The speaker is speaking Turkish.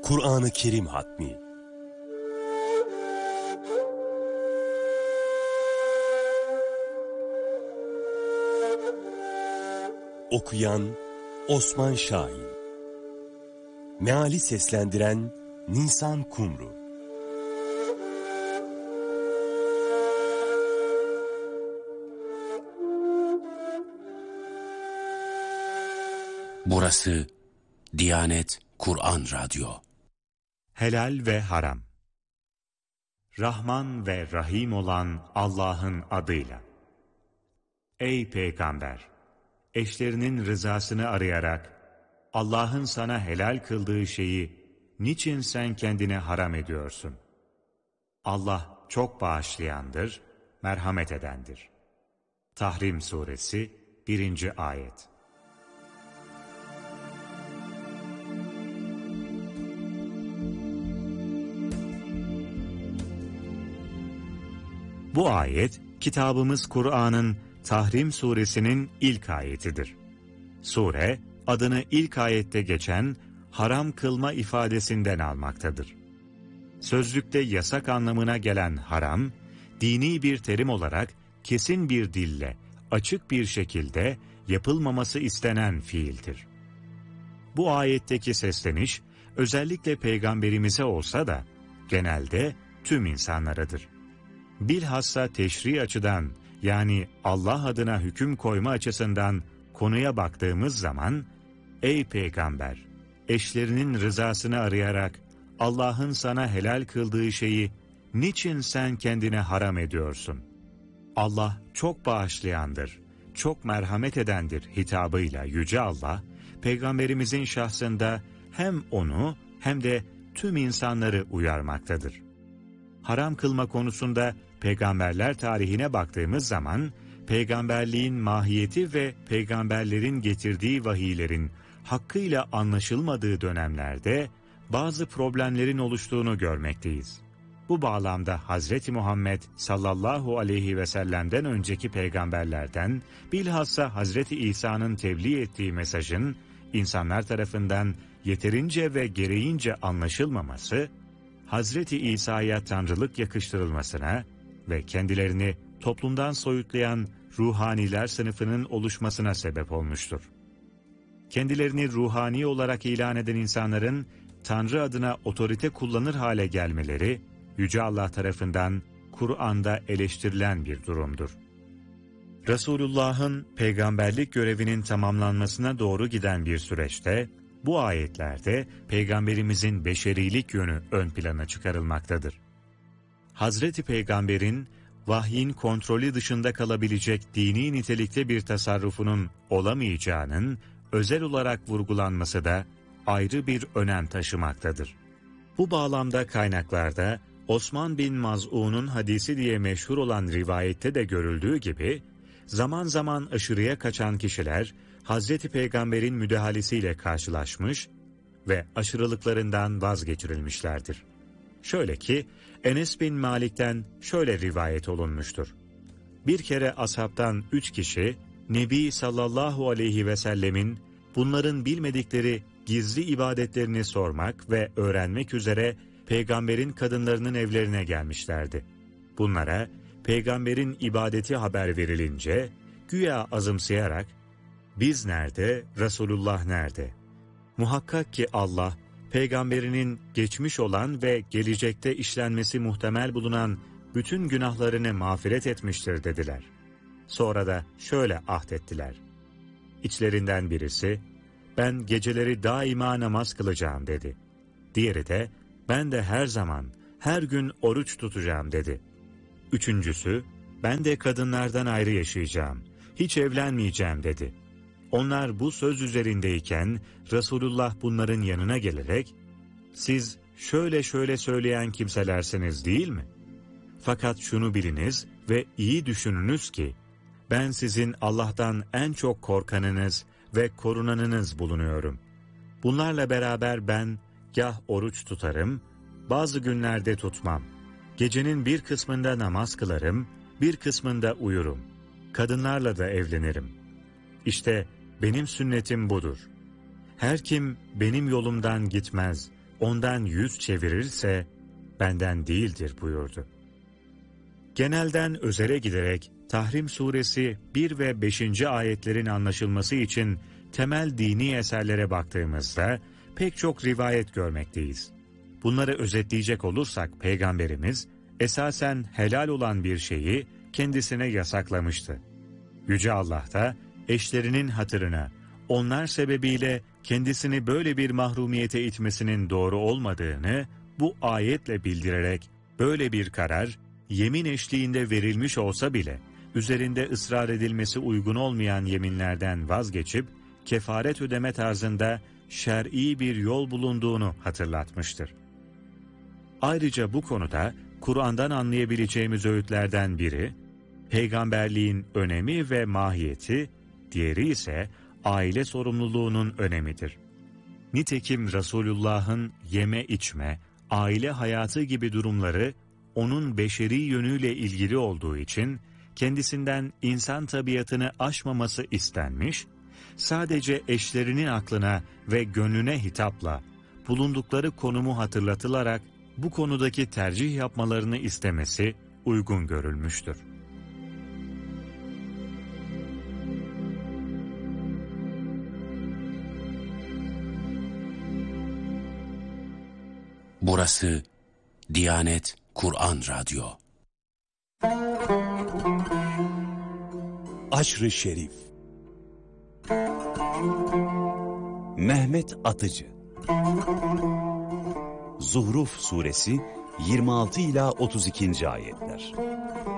Kur'an-ı Kerim Hatmi. Okuyan Osman Şahin. Meali seslendiren Nisan Kumru. Burası Diyanet Kur'an Radyo. Helal ve haram. Rahman ve Rahim olan Allah'ın adıyla. Ey Peygamber! Eşlerinin rızasını arayarak Allah'ın sana helal kıldığı şeyi niçin sen kendine haram ediyorsun? Allah çok bağışlayandır, merhamet edendir. Tahrim Suresi 1. Ayet. Bu ayet, kitabımız Kur'an'ın Tahrim Suresinin ilk ayetidir. Sure, adını ilk ayette geçen haram kılma ifadesinden almaktadır. Sözlükte yasak anlamına gelen haram, dini bir terim olarak kesin bir dille, açık bir şekilde yapılmaması istenen fiildir. Bu ayetteki sesleniş, özellikle Peygamberimize olsa da, genelde tüm insanlaradır. Bilhassa teşri açıdan, yani Allah adına hüküm koyma açısından konuya baktığımız zaman, ey Peygamber! Eşlerinin rızasını arayarak Allah'ın sana helal kıldığı şeyi niçin sen kendine haram ediyorsun? Allah çok bağışlayandır, çok merhamet edendir hitabıyla Yüce Allah, Peygamberimizin şahsında hem onu hem de tüm insanları uyarmaktadır. Haram kılma konusunda peygamberler tarihine baktığımız zaman, peygamberliğin mahiyeti ve peygamberlerin getirdiği vahiylerin hakkıyla anlaşılmadığı dönemlerde bazı problemlerin oluştuğunu görmekteyiz. Bu bağlamda Hazreti Muhammed sallallahu aleyhi ve sellem'den önceki peygamberlerden, bilhassa Hazreti İsa'nın tebliğ ettiği mesajın insanlar tarafından yeterince ve gereğince anlaşılmaması, Hazreti İsa'ya tanrılık yakıştırılmasına ve kendilerini toplumdan soyutlayan ruhaniler sınıfının oluşmasına sebep olmuştur. Kendilerini ruhani olarak ilan eden insanların Tanrı adına otorite kullanır hale gelmeleri, Yüce Allah tarafından Kur'an'da eleştirilen bir durumdur. Resulullah'ın peygamberlik görevinin tamamlanmasına doğru giden bir süreçte, bu ayetlerde Peygamberimizin beşerilik yönü ön plana çıkarılmaktadır. Hazreti Peygamber'in vahyin kontrolü dışında kalabilecek dini nitelikte bir tasarrufunun olamayacağının özel olarak vurgulanması da ayrı bir önem taşımaktadır. Bu bağlamda kaynaklarda Osman bin Maz'un'un hadisi diye meşhur olan rivayette de görüldüğü gibi, zaman zaman aşırıya kaçan kişiler Hazreti Peygamber'in müdahalesiyle karşılaşmış ve aşırılıklarından vazgeçirilmişlerdir. Şöyle ki, Enes bin Malik'ten şöyle rivayet olunmuştur. Bir kere ashabtan 3 kişi, Nebi sallallahu aleyhi ve sellemin bunların bilmedikleri gizli ibadetlerini sormak ve öğrenmek üzere Peygamber'in kadınlarının evlerine gelmişlerdi. Bunlara Peygamber'in ibadeti haber verilince, güya azımsayarak, biz nerede, Resulullah nerede? Muhakkak ki Allah, Peygamberinin geçmiş olan ve gelecekte işlenmesi muhtemel bulunan bütün günahlarını mağfiret etmiştir dediler. Sonra da şöyle ahdettiler. İçlerinden birisi, ben geceleri daima namaz kılacağım dedi. Diğeri de, ben de her zaman, her gün oruç tutacağım dedi. Üçüncüsü, ben de kadınlardan ayrı yaşayacağım, hiç evlenmeyeceğim dedi. Onlar bu söz üzerindeyken Resulullah bunların yanına gelerek, siz şöyle şöyle söyleyen kimselersiniz değil mi? Fakat şunu biliniz ve iyi düşününüz ki, ben sizin Allah'tan en çok korkanınız ve korunanınız bulunuyorum. Bunlarla beraber ben gah oruç tutarım, bazı günlerde tutmam. Gecenin bir kısmında namaz kılarım, bir kısmında uyurum. Kadınlarla da evlenirim. İşte benim sünnetim budur. Her kim benim yolumdan gitmez, ondan yüz çevirirse benden değildir buyurdu. Genelden özele giderek Tahrim suresi 1 ve 5. ayetlerin anlaşılması için temel dini eserlere baktığımızda pek çok rivayet görmekteyiz. Bunları özetleyecek olursak Peygamberimiz esasen helal olan bir şeyi kendisine yasaklamıştı. Yüce Allah da eşlerinin hatırına onlar sebebiyle kendisini böyle bir mahrumiyete itmesinin doğru olmadığını bu ayetle bildirerek böyle bir karar yemin eşliğinde verilmiş olsa bile üzerinde ısrar edilmesi uygun olmayan yeminlerden vazgeçip kefaret ödeme tarzında şer'i bir yol bulunduğunu hatırlatmıştır. Ayrıca bu konuda Kur'an'dan anlayabileceğimiz öğütlerden biri, peygamberliğin önemi ve mahiyeti, diğeri ise aile sorumluluğunun önemidir. Nitekim Resulullah'ın yeme içme, aile hayatı gibi durumları onun beşeri yönüyle ilgili olduğu için kendisinden insan tabiatını aşmaması istenmiş, sadece eşlerinin aklına ve gönlüne hitapla bulundukları konumu hatırlatılarak bu konudaki tercih yapmalarını istemesi uygun görülmüştür. Burası Diyanet Kur'an Radyo. Aşr-ı Şerif. Mehmet Atıcı. Zuhruf suresi 26 ila 32. ayetler.